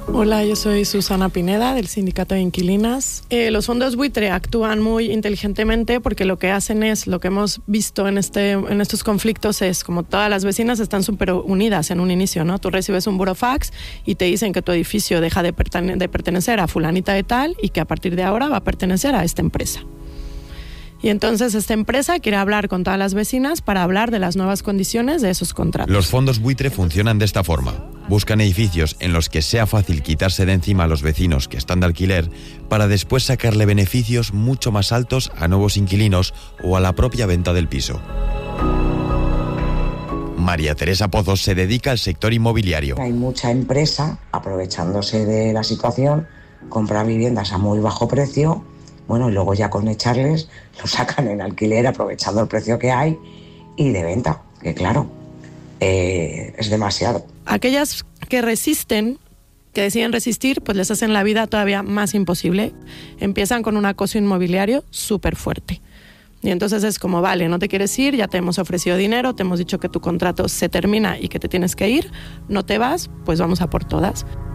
Hola, yo soy Susana Pineda del Sindicato de Inquilinas. Los fondos buitre actúan muy inteligentemente porque lo que hacen es, lo que hemos visto en estos conflictos es como todas las vecinas están súper unidas en un inicio, ¿no? Tú recibes un burofax y te dicen que tu edificio deja de pertenecer a fulanita de tal y que a partir de ahora va a pertenecer a esta empresa. Y entonces esta empresa quiere hablar con todas las vecinas para hablar de las nuevas condiciones de esos contratos. Los fondos buitre funcionan de esta forma. Buscan edificios en los que sea fácil quitarse de encima a los vecinos que están de alquiler para después sacarle beneficios mucho más altos a nuevos inquilinos o a la propia venta del piso. María Teresa Pozos se dedica al sector inmobiliario. Hay mucha empresa aprovechándose de la situación, compra viviendas a muy bajo precio. Bueno, y luego ya con echarles lo sacan en alquiler aprovechando el precio que hay y de venta, que claro, es demasiado. Aquellas que resisten, que deciden resistir, pues les hacen la vida todavía más imposible. Empiezan con un acoso inmobiliario súper fuerte. Y entonces es como, vale, no te quieres ir, ya te hemos ofrecido dinero, te hemos dicho que tu contrato se termina y que te tienes que ir, no te vas, pues vamos a por todas.